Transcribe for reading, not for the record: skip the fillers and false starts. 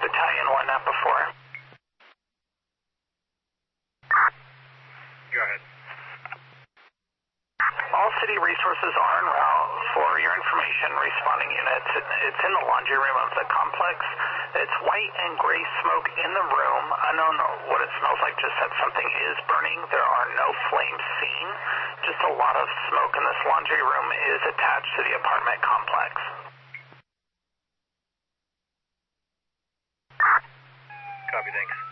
Battalion 1 up before. Go ahead. All city resources are en route. For your information, responding units, it's in the laundry room of the complex. It's white and gray smoke in the room. Unknown what it smells like, just that something is burning. There are no flames seen. Just a lot of smoke in this laundry room is attached to the apartment complex. Copy, thanks.